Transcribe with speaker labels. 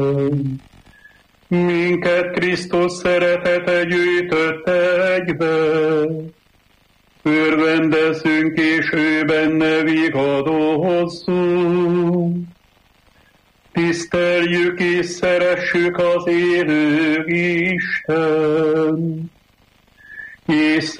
Speaker 1: Minket Krisztus szeretete gyűjtött egybe, örvendezzünk és ő benne vigadozzunk. Tiszteljük és szeressük az élő Isten, és